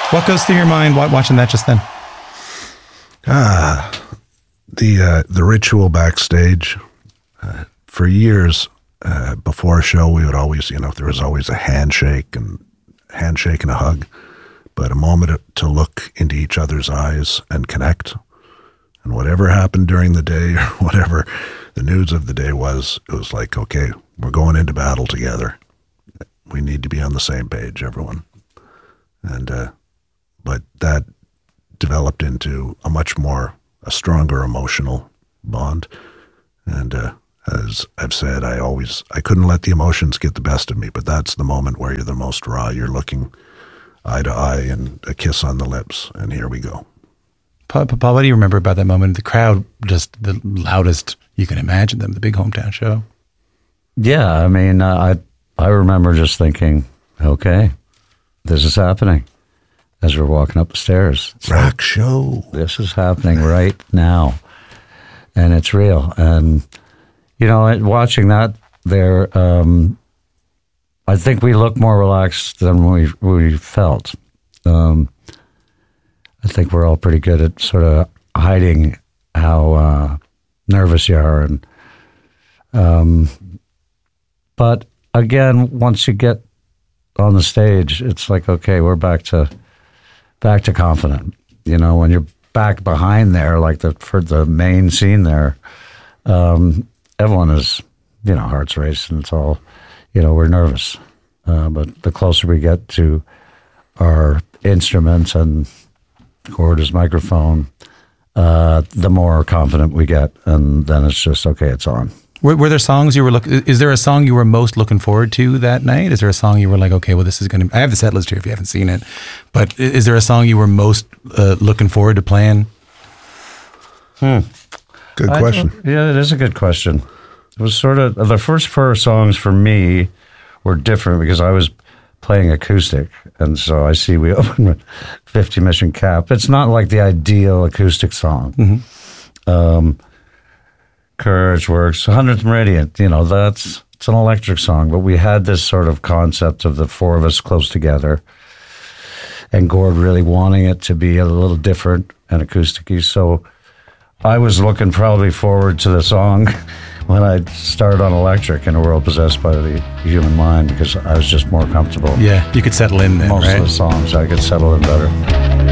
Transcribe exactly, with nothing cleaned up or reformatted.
What goes through your mind watching that just then? Ah, the uh, the ritual backstage. Uh, for years uh, before a show, we would always, you know, there was always a handshake and handshake and a hug, but a moment to look into each other's eyes and connect. And whatever happened during the day, or whatever the news of the day was, it was like, okay, we're going into battle together. We need to be on the same page, everyone. And uh, but that developed into a much more, a stronger emotional bond. And uh, as I've said, I always, I couldn't let the emotions get the best of me, but that's the moment where you're the most raw. You're looking eye to eye and a kiss on the lips, and here we go. Paul, Paul, what do you remember about that moment? The crowd, just the loudest you can imagine them, the big hometown show. Yeah, I mean, uh, I I remember just thinking, okay, this is happening as we're walking up the stairs. It's Rock like, show. This is happening right now, and it's real. And, you know, watching that there, um, I think we look more relaxed than we, we felt. Um, I think we're all pretty good at sort of hiding how uh, nervous you are. And um, but again, once you get on the stage, it's like, okay, we're back to back to confident. You know, when you're back behind there, like the for the main scene there, um, everyone is, you know, hearts racing. It's all, you know, we're nervous. Uh, but the closer we get to our instruments and Gord's microphone, uh, the more confident we get, and then it's just, okay, it's on. Were, were there songs you were looking, is there a song you were most looking forward to that night? Is there a song you were like, okay, well, this is going to, I have the set list here if you haven't seen it, but is there a song you were most uh, looking forward to playing? Hmm. Good I question. Yeah, it is a good question. It was sort of, the first four songs for me were different because I was playing acoustic, and so I see we open with fifty Mission Cap. It's not like the ideal acoustic song. Mm-hmm. Um, Courage Works, hundredth Meridian, you know, that's, it's an electric song, but we had this sort of concept of the four of us close together, and Gord really wanting it to be a little different and acoustic-y, so I was looking probably forward to the song when I started on electric in a world possessed by the human mind, because I was just more comfortable. Yeah, you could settle in then, Most right? of the songs I could settle in better.